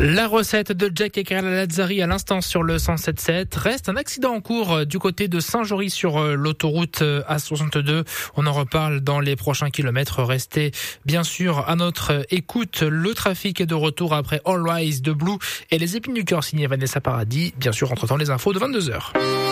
La recette de Jack et Karla Lazzari à l'instant sur le 107.7. Reste un accident en cours du côté de Saint-Jory sur l'autoroute A62. On en reparle dans les prochains kilomètres. Restez bien sûr à notre écoute. Le trafic est de retour après All Rise de Blue et les épines du cœur signé Vanessa Paradis. Bien sûr, entre-temps, les infos de 22h.